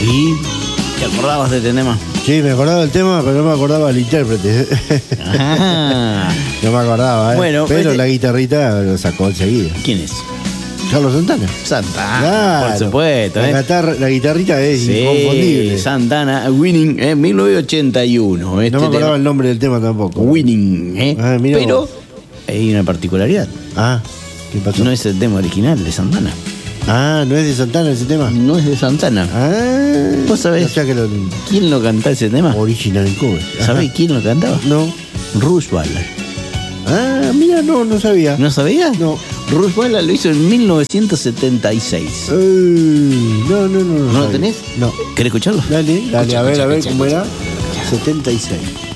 ¿Y te acordabas de este tema? Sí, me acordaba del tema, pero no me acordaba del intérprete. Ajá. No me acordaba, ¿eh? Bueno, pero la guitarrita lo sacó enseguida. ¿Quién es? Carlos Santana. Santana, Claro. por supuesto. La guitarrita es inconfundible. Santana, Winning, 1981. No me acordaba el nombre del tema tampoco. Winning, pero vos. hay una particularidad. ¿Qué pasó? No es el tema original de Santana. ¿No es de Santana ese tema? No es de Santana. ¿Vos sabés quién lo cantaba ese tema? Original en cover. ¿Sabés quién lo cantaba? No. Rush Ballard. Mira, no sabía. ¿No sabías? No. Rush Ballard lo hizo en 1976. No. ¿No lo tenés? No. ¿Querés escucharlo? Dale, a ver Escucha, cómo era. 76.